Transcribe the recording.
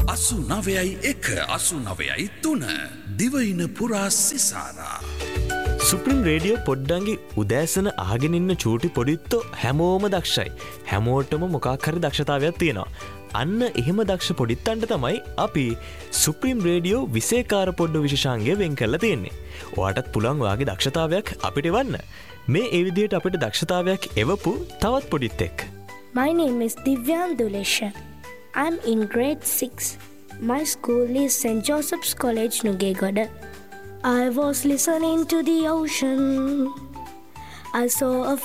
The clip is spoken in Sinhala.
89.1 දිවයින පුරා සිසාරා. සුප්‍රීම් රේඩියෝ පොඩ්ඩන්ගේ උදෑසන ආගෙන ඉන්න චූටි පොඩිත්තෝ හැමෝම දක්ෂයි. හැමෝටම මොකක් හරි දක්ෂතාවයක් තියෙනවා. අන්න එහෙම දක්ෂ පොඩිත්තන්ට තමයි අපි සුප්‍රීම් රේඩියෝ විශේෂකාර පොඩ්ඩු විශේෂාංගය වෙන් කරලා තියෙන්නේ. ඔයාටත් පුළුවන් ඔයාගේ දක්ෂතාවයක් අපිට එවන්න. මේ ඒ විදිහට අපිට දක්ෂතාවයක් එවපු තවත් පොඩිත්තෙක්. My name is Divyan Dulesha. I'm in grade 6. My school is St. Joseph's College, Nugegoda. I was listening to the ocean. I saw a